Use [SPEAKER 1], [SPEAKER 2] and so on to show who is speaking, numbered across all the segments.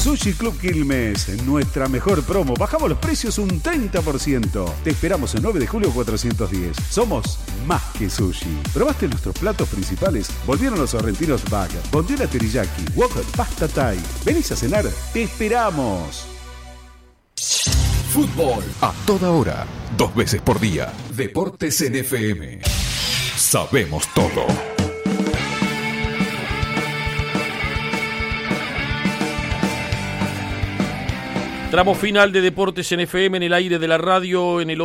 [SPEAKER 1] Sushi Club Quilmes, nuestra mejor promo. Bajamos los precios un 30%. Te esperamos el 9 de julio 410. Somos más que sushi. ¿Probaste nuestros platos principales? Volvieron los sorrentinos bag, bondiola teriyaki, wok, pasta thai. ¿Venís a cenar? ¡Te esperamos!
[SPEAKER 2] Fútbol a toda hora, 2 veces por día. Deportes en FM. Sabemos todo.
[SPEAKER 3] Tramo final de Deportes en FM en el aire de la radio en el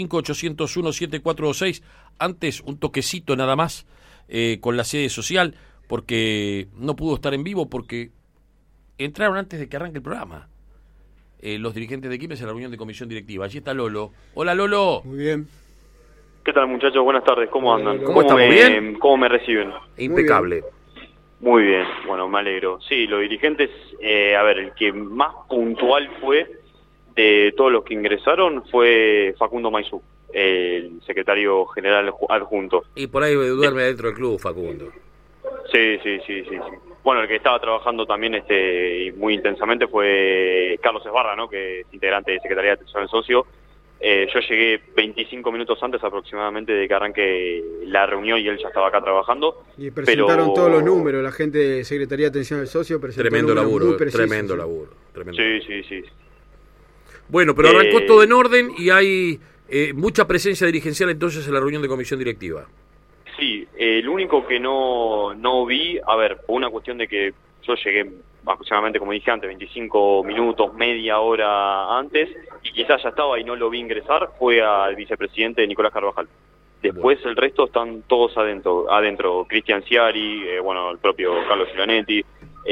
[SPEAKER 3] 1158017426. Antes un toquecito nada más con la sede social porque no pudo estar en vivo porque entraron antes de que arranque el programa. Los dirigentes de Quilmes en la reunión de comisión directiva. Allí está Lolo. Hola, Lolo.
[SPEAKER 4] Muy bien.
[SPEAKER 5] ¿Qué tal, muchachos? Buenas tardes. ¿Cómo andan?
[SPEAKER 3] ¿Cómo estamos? ¿Bien?
[SPEAKER 5] ¿Cómo me reciben?
[SPEAKER 3] Impecable.
[SPEAKER 5] Muy bien. Bueno, me alegro. Sí, los dirigentes, el que más puntual fue de todos los que ingresaron fue Facundo Maizú, el secretario general adjunto.
[SPEAKER 3] Y por ahí duerme dentro del club, Facundo.
[SPEAKER 5] Sí. Bueno, el que estaba trabajando también y muy intensamente fue Carlos Esbarra, ¿no? Que es integrante de Secretaría de Atención al Socio. Yo llegué 25 minutos antes aproximadamente de que arranque la reunión y él ya estaba acá trabajando.
[SPEAKER 4] Y presentaron todos los números, la gente de Secretaría de Atención al Socio presentó
[SPEAKER 3] tremendo laburo,
[SPEAKER 4] precisos,
[SPEAKER 3] tremendo laburo.
[SPEAKER 5] Sí.
[SPEAKER 3] Bueno, pero arrancó todo en orden y hay mucha presencia dirigencial entonces en la reunión de comisión directiva. Sí,
[SPEAKER 5] el único que no vi, por una cuestión de que yo llegué aproximadamente, como dije antes, 25 minutos, media hora antes, y quizás ya estaba y no lo vi ingresar, fue al vicepresidente Nicolás Carvajal. Después el resto están todos adentro, Cristian Ciari, el propio Carlos Ilanetti,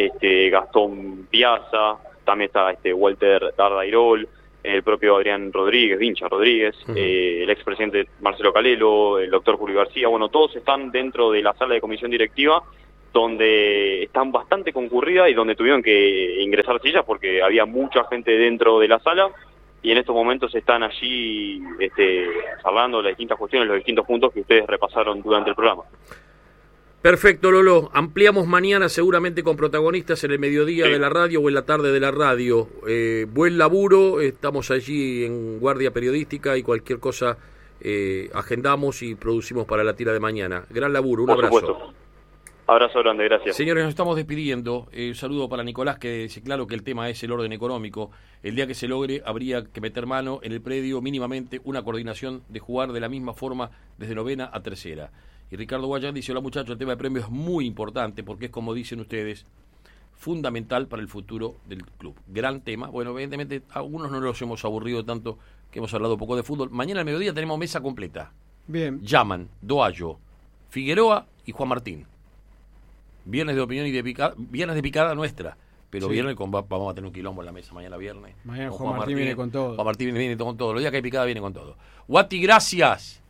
[SPEAKER 5] Gastón Piazza, también está Walter Dardairol, el propio Adrián Rodríguez, Vincha Rodríguez, el expresidente Marcelo Calelo, el doctor Julio García, todos están dentro de la sala de comisión directiva, donde están bastante concurrida y donde tuvieron que ingresar sillas porque había mucha gente dentro de la sala y en estos momentos están allí hablando de las distintas cuestiones, los distintos puntos que ustedes repasaron durante el programa.
[SPEAKER 3] Perfecto, Lolo. Ampliamos mañana seguramente con protagonistas en el mediodía de la radio o en la tarde de la radio. Buen laburo, estamos allí en guardia periodística y cualquier cosa agendamos y producimos para la tira de mañana. Gran laburo, un abrazo.
[SPEAKER 5] Supuesto. Abrazo grande, gracias.
[SPEAKER 3] Señores, nos estamos despidiendo. Un saludo para Nicolás, que dice claro que el tema es el orden económico. El día que se logre, habría que meter mano en el predio, mínimamente una coordinación de jugar de la misma forma desde novena a tercera. Y Ricardo Guayán dice, hola muchachos, el tema de premios es muy importante porque es, como dicen ustedes, fundamental para el futuro del club. Gran tema. Bueno, evidentemente, a algunos no nos hemos aburrido tanto que hemos hablado poco de fútbol. Mañana al mediodía tenemos mesa completa.
[SPEAKER 4] Bien.
[SPEAKER 3] Llaman Doallo, Figueroa y Juan Martín. Viernes de opinión y viernes de picada nuestra. Pero viernes vamos a tener un quilombo en la mesa mañana viernes.
[SPEAKER 4] Mañana Juan Martín viene con todo.
[SPEAKER 3] Juan Martín viene con todo. Los días que hay picada viene con todo. Guati, gracias.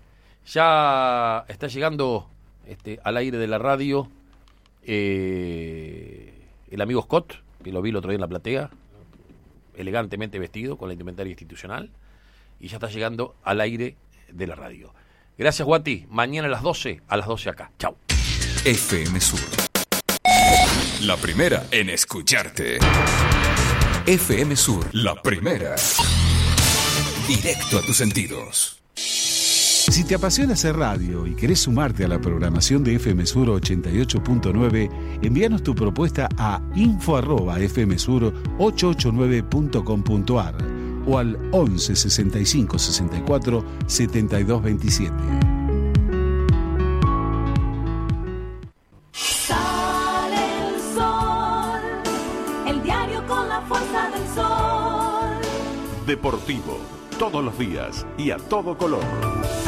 [SPEAKER 3] Ya está llegando al aire de la radio el amigo Scott, que lo vi el otro día en la platea, elegantemente vestido con la indumentaria institucional, y ya está llegando al aire de la radio. Gracias, Guati. Mañana a las 12 acá. Chau.
[SPEAKER 2] FM Sur. La primera en escucharte. FM Sur, la primera. Directo a tus sentidos.
[SPEAKER 1] Si te apasiona hacer radio y querés sumarte a la programación de FM Sur 88.9, envíanos tu propuesta a info@fmsur889.com.ar o al 11 65 64 72 27.
[SPEAKER 6] Sale el sol, el diario con la fuerza del sol.
[SPEAKER 7] Deportivo, todos los días y a todo color.